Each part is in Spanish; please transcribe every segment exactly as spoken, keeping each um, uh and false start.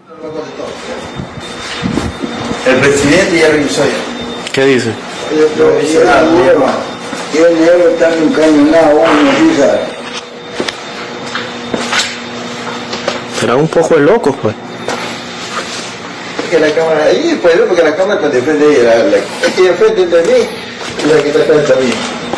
El presidente ya revisó ya. ¿Qué dice? No dice nada. Y el negro está encañonado, uno dice. Será un poco de locos, pues. Es que la cámara ahí, pues, porque la cámara está de frente de ella. La, la, es que de frente de mí y la que está atrás también.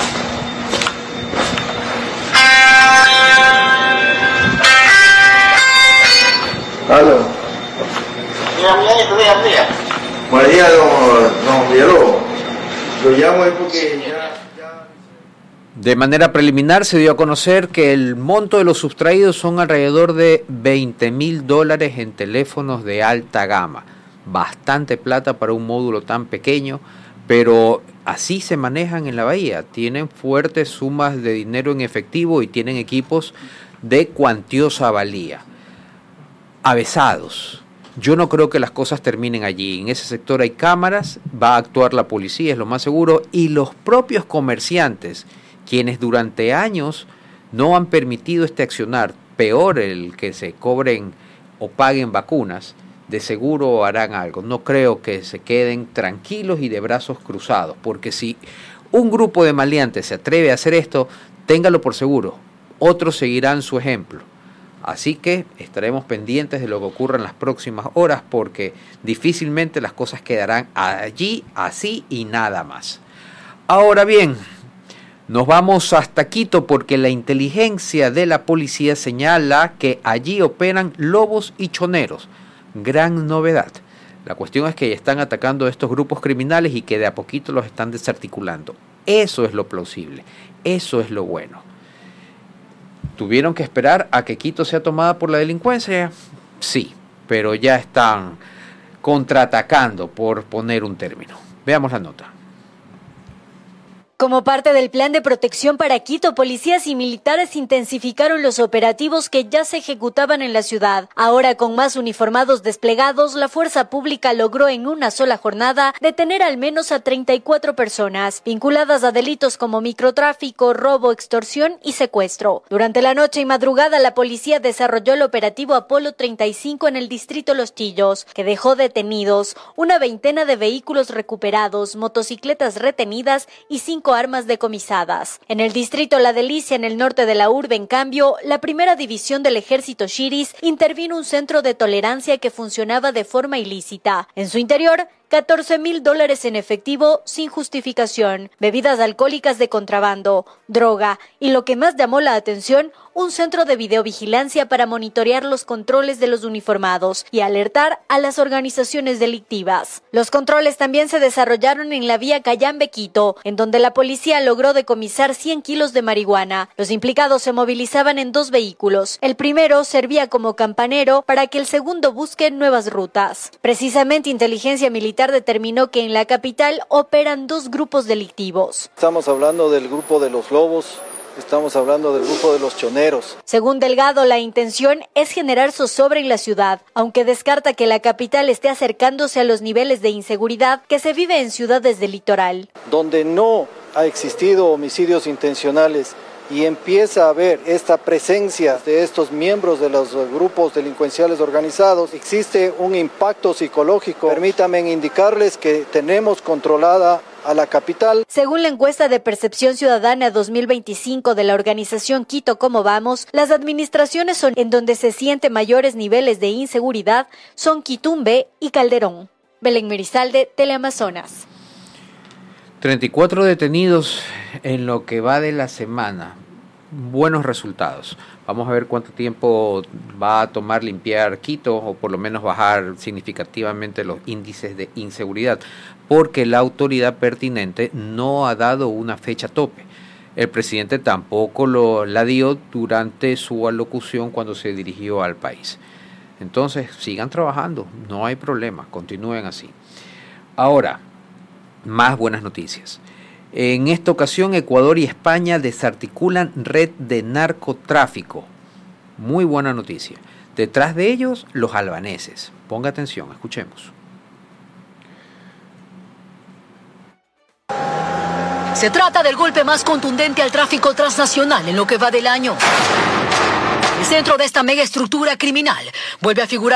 Aló. Mira, mira esto, mira, mira. Buen día, don, don Villalobos. Lo llamo es porque ya... De manera preliminar se dio a conocer que el monto de los sustraídos son alrededor de veinte mil dólares en teléfonos de alta gama. Bastante plata para un módulo tan pequeño, pero así se manejan en la bahía. Tienen fuertes sumas de dinero en efectivo y tienen equipos de cuantiosa valía. Avesados. Yo no creo que las cosas terminen allí. En ese sector hay cámaras, va a actuar la policía, es lo más seguro, y los propios comerciantes, quienes durante años no han permitido este accionar, peor el que se cobren o paguen vacunas, de seguro harán algo. No creo que se queden tranquilos y de brazos cruzados, porque si un grupo de maleantes se atreve a hacer esto, téngalo por seguro, otros seguirán su ejemplo. Así que estaremos pendientes de lo que ocurra en las próximas horas, porque difícilmente las cosas quedarán allí, así y nada más. Ahora bien, nos vamos hasta Quito porque la inteligencia de la policía señala que allí operan lobos y choneros. Gran novedad. La cuestión es que están atacando a estos grupos criminales y que de a poquito los están desarticulando. Eso es lo plausible. Eso es lo bueno. ¿Tuvieron que esperar a que Quito sea tomada por la delincuencia? Sí, pero ya están contraatacando, por poner un término. Veamos la nota. Como parte del plan de protección para Quito, policías y militares intensificaron los operativos que ya se ejecutaban en la ciudad. Ahora, con más uniformados desplegados, la fuerza pública logró en una sola jornada detener al menos a treinta y cuatro personas, vinculadas a delitos como microtráfico, robo, extorsión y secuestro. Durante la noche y madrugada, la policía desarrolló el operativo Apolo treinta y cinco en el distrito Los Chillos, que dejó detenidos una veintena de vehículos recuperados, motocicletas retenidas y cinco armas decomisadas. En el distrito La Delicia, en el norte de la urbe, en cambio, la primera división del ejército Shiris intervino un centro de tolerancia que funcionaba de forma ilícita. En su interior, catorce mil dólares en efectivo sin justificación, bebidas alcohólicas de contrabando, droga y, lo que más llamó la atención, un centro de videovigilancia para monitorear los controles de los uniformados y alertar a las organizaciones delictivas. Los controles también se desarrollaron en la vía Cayambe-Quito, en donde la policía logró decomisar cien kilos de marihuana. Los implicados se movilizaban en dos vehículos. El primero servía como campanero para que el segundo busque nuevas rutas. Precisamente, Inteligencia Militar determinó que en la capital operan dos grupos delictivos. Estamos hablando del grupo de los lobos. Estamos hablando del grupo de los choneros. Según Delgado, la intención es generar zozobra en la ciudad, aunque descarta que la capital esté acercándose a los niveles de inseguridad que se vive en ciudades del litoral. Donde no ha existido homicidios intencionales y empieza a haber esta presencia de estos miembros de los grupos delincuenciales organizados, existe un impacto psicológico. Permítanme indicarles que tenemos controlada a la capital. Según la encuesta de percepción ciudadana dos mil veinticinco de la organización Quito Cómo Vamos, las administraciones son en donde se sienten mayores niveles de inseguridad son Quitumbe y Calderón. Belén Merizalde, Teleamazonas. treinta y cuatro detenidos en lo que va de la semana. Buenos resultados. Vamos a ver cuánto tiempo va a tomar limpiar Quito, o por lo menos bajar significativamente los índices de inseguridad, porque la autoridad pertinente no ha dado una fecha tope. El presidente tampoco lo, la dio durante su alocución cuando se dirigió al país. Entonces, sigan trabajando, no hay problema, continúen así. Ahora, más buenas noticias. En esta ocasión, Ecuador y España desarticulan red de narcotráfico. Muy buena noticia. Detrás de ellos, los albaneses. Ponga atención, escuchemos. Se trata del golpe más contundente al tráfico transnacional en lo que va del año. El centro de esta mega estructura criminal vuelve a figurar